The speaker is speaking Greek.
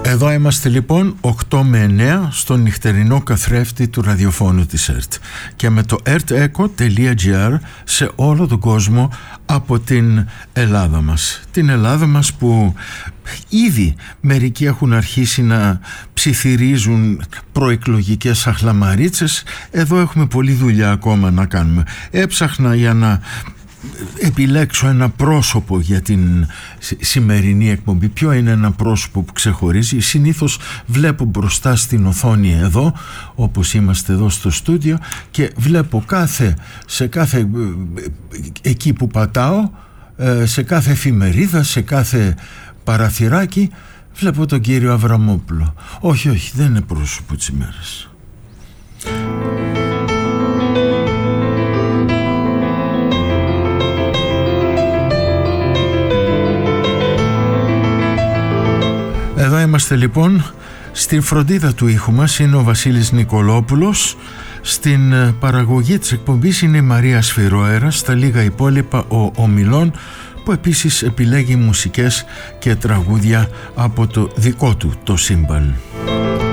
Εδώ είμαστε λοιπόν 8 με 9 στον νυχτερινό καθρέφτη του ραδιοφώνου της ΕΡΤ και με το ertecho.gr σε όλο τον κόσμο από την Ελλάδα μας. Την Ελλάδα μας που ήδη μερικοί έχουν αρχίσει να ψιθυρίζουν προεκλογικές αχλαμαρίτσες. Εδώ έχουμε πολλή δουλειά ακόμα να κάνουμε. Έψαχνα για να επιλέξω ένα πρόσωπο για την σημερινή εκπομπή. Ποιο είναι ένα πρόσωπο που ξεχωρίζει? Συνήθως βλέπω μπροστά στην οθόνη εδώ, όπως είμαστε εδώ στο στούντιο, και βλέπω σε κάθε εκεί που πατάω, σε κάθε εφημερίδα, σε κάθε παραθυράκι, βλέπω τον κύριο Αβραμόπουλο. Όχι, δεν είναι πρόσωπο της ημέρας. Εδώ είμαστε λοιπόν. Στην φροντίδα του ήχου μας είναι ο Βασίλης Νικολόπουλος. Στην παραγωγή της εκπομπής είναι η Μαρία Σφυροέρα. Στα λίγα υπόλοιπα ο Ομιλών, που επίσης επιλέγει μουσικές και τραγούδια από το δικό του το σύμπαν.